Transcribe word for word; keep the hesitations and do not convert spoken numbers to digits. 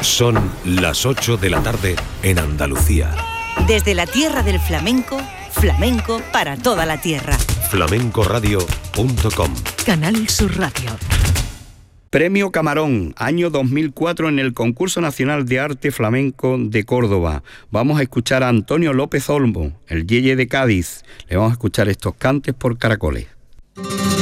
Son las ocho de la tarde en Andalucía. Desde la tierra del flamenco, flamenco para toda la tierra. flamenco radio punto com. Canal Sur Radio. Premio Camarón, año dos mil cuatro en el Concurso Nacional de Arte Flamenco de Córdoba. Vamos a escuchar a Antonio López Olmo, el Yeye de Cádiz. Le vamos a escuchar estos cantes por caracoles.